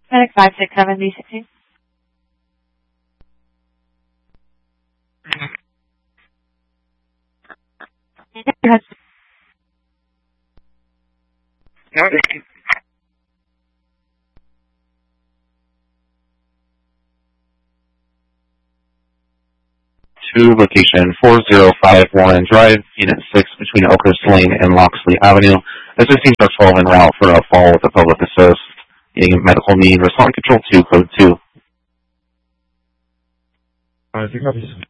Medic 567 B16. To location 4051 Drive, Unit 6, between Oakhurst Lane and Loxley Avenue. Assisting truck 12 en route for a fall with a public assist. Needing medical need, respond control 2, code 2. 2 copies.